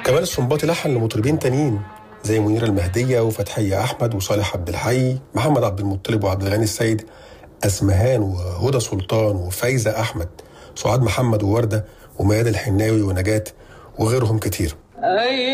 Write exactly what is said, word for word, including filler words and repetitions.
كمال السنباطي لحن لمطربين تانيين زي منيرة المهدية وفتحية أحمد وصالح عبد الحي، محمد عبد المطلب وعبد الغني السيد، أسمهان وهدى سلطان وفايزة أحمد، سعاد محمد ووردة ومياد الحناوي ونجاة وغيرهم كتير.